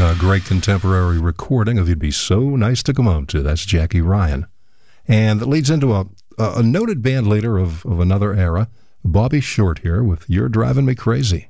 a great contemporary recording of You'd Be So Nice to Come Home To. That's Jackie Ryan. And that leads into a noted band leader of another era, Bobby Short here with You're Driving Me Crazy.